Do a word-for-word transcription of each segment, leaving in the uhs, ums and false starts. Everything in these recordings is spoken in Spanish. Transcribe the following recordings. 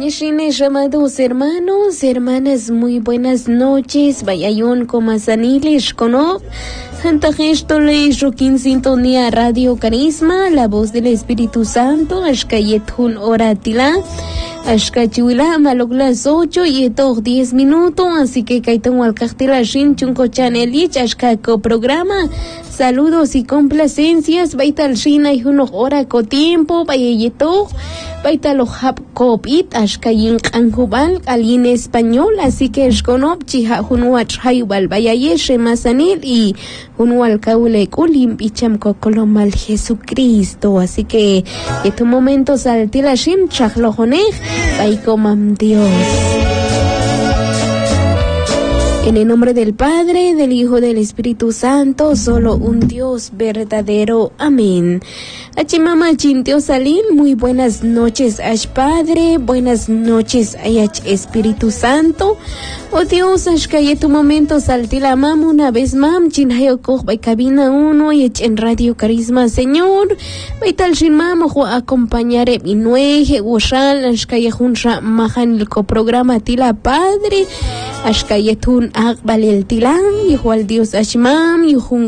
Ñishines, amados hermanos, hermanas, muy buenas noches. Bayayón Comasanilis, Cono. Antajesto le Joaquín Sintonía Radio Carisma, la voz del Espíritu Santo, Ashkayetun Oratila. Ashkachuila, malog las ocho y etos diez minutos, así que kaitan walkachtila shin chunko chanelich, ashkako programa. Saludos y complacencias, baital shina y unos hora co tiempo, bayeto, baitalo hap copit, ashkayin anjubal, alguien español, así que esconop, chiha hunuach hayubal, bayayeshe masanil y unual kaule kulim picham kokolomal Jesucristo, así que estos momentos altila shim chachlojonej, baikomam Dios. En el nombre del Padre, del Hijo, del Espíritu Santo, solo un Dios verdadero. Amén. Achimama Chinteo Salín, muy buenas noches, Ash Padre, buenas noches, Ayach Espíritu Santo. Oh Dios, Ash calle tu momento, saltila mam, una vez mam, Chinhayo Koch, by cabina uno, y en Radio Carisma, Señor. Baital Shin mam, ojo acompañaré mi nueje, Woshal, Ash calle Junsha, Mahan, el coprograma Tila Padre, Ash calle tun Akbalil Tilan, igual Dios Ashmam, Yuhun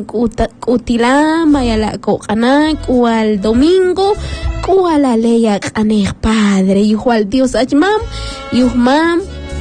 Utilam, Mayala Kokanak, Ual Domingo, Kuala Leya Kanej Padre, igual Dios Ashmam, Yuhmam,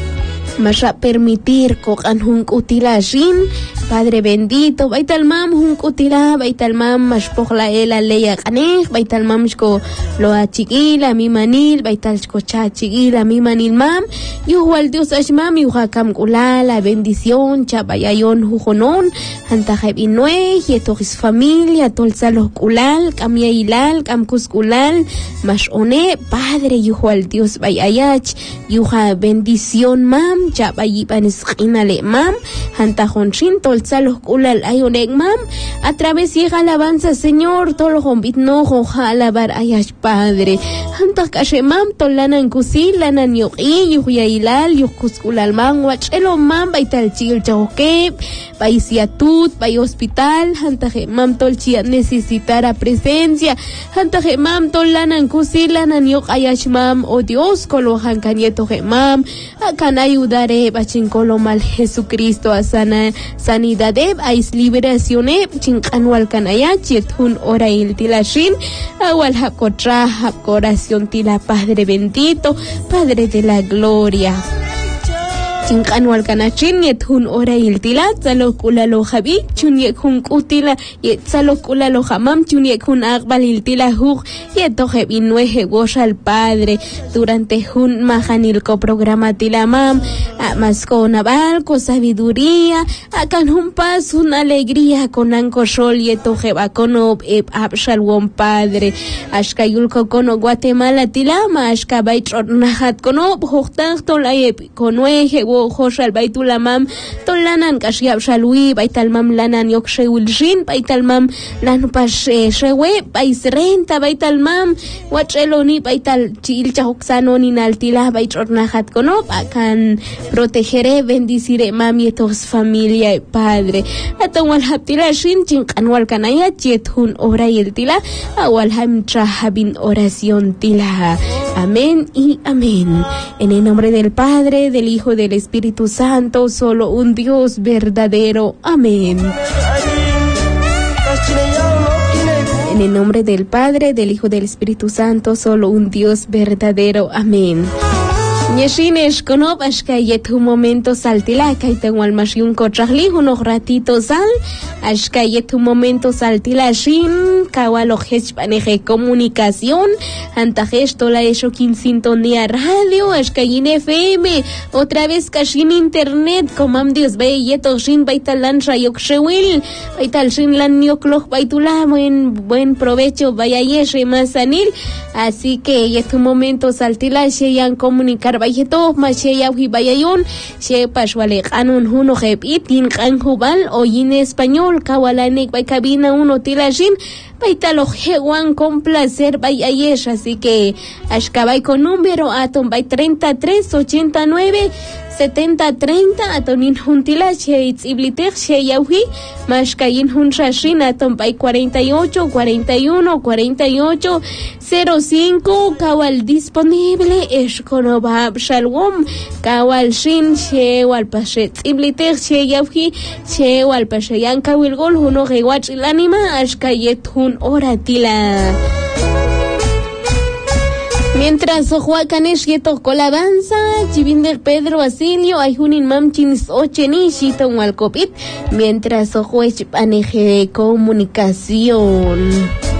Masha permitir Kokanhun Utilashin, Padre bendito, baital mam hun kutila, baital mam mashpokla ela leya kanej, baital mam shko loa chigila mi manil, baital shko cha chigila mi manil mam, yuhual Dios ashmam yuhakam kulala bendición, chabayayon hujonon, antajeb inue, yetohis familia, tolsalos kulal, kamia ilal, kamkus kulal, mashone, Padre yuhual Dios bayayach, yuha bendición mam, chabayipan esquinale mam, antajon shin Salos kulal ayonek mam, a través llega alabanza Señor, tolo hombit no hoja alabar ayash Padre, anta kashe mam tolanan kusil lanan yoki yuhya ilal yukus kulal mam wachelo mam baital chil chauke baisiatut bay hospital anta je mam tolchia necesitará presencia anta je mam tolanan kusil lanan yok ayash mam, oh Dios kolohan kanieto je mam akan ayudaré bachin kolo mal Jesucristo a sana sana Deb ais liberación chinkanwal kanaya chietun ora il tilashin awal hakotra hakoración tila Padre bendito, Padre de la gloria. Chinkanwal kanachin yethun ora il tila tsalo kula lo habi chun yekhun kutila yetzalo kula lo hamam chun yekhun agbal il tila hug yetoje binueje gosh al Padre durante hun mahanilko programa tila mam más con aval con sabiduría akan hun paz una alegría con anko shol yetoje bakono abshalwon Padre ashkayulko kono Guatemala tilama ashkabaitrot nahat kono hugtang tolayep konueje Joshal baitula mam tolanan kashiab shalui baital mam lanan yok shewilshin baital mam lan pas shewe baisrenta baital mam wacheloni baital chil chahoksanoni naltila baitrotnahat konop akan protegeré bendiciré mam yetos familia Padre atonwal haptila shin chinkanwal kanaya chiethun ora yeltila awal ham trahabin oración tila. Amén y amén. En el nombre del Padre, del Hijo, del Espíritu Santo, solo un Dios verdadero. Amén. En el nombre del Padre, del Hijo, del Espíritu Santo, solo un Dios verdadero. Amén. Ñeshines konop ashkayet un momento saltila kaiten walmashiun kotrahli unos ratitos sal ashkayet un momento saltila shin kawalo hechpaneje comunicación antajesh tola eso quin sintonía radio ashkayin F M otra vez kashin internet komam Dios ve yeto shin baitalan rayok shewil baital shin lan yokloch baitula buen buen provecho vaya yeshe masanil así que yet un momento saltila sheyan comunicar Bayeto, Machea, Hibayayon, She Pashwale, Anun, Huno, Itin, Kanjubal, o en español, Kawalanek, by cabina uno, Tilashin, Baitalo, Hewan, con placer, Bayayesh, así que Ashkabay con número Atom, by treinta y tres ochenta y nueve setenta treinta atonin juntila cheitz ibliter cheyauhi mashkayin hunshashin atompay cuarenta y ocho cuarenta y uno cuarenta y ocho cero cinco kawal disponible eshkonobab shalom kawal shin chewal pashet ibliter cheyauhi chewal pashayan kawil gol huno rewach ilanima ashkayet hun oratila. Mientras Ojuacanes yeto colabanza, Chivinder Pedro Basilio, Ayunin Mamchins Ocheni, Shito Walcopit, mientras Ojuech paneje de comunicación.